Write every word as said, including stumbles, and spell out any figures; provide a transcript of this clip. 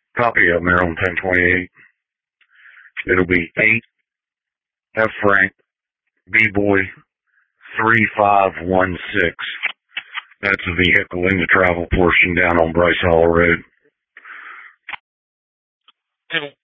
Copy of Maryland ten twenty-eight. It'll be eight F Frank B Boy three five one six. That's a vehicle in the travel portion down on Bryce Hall Road.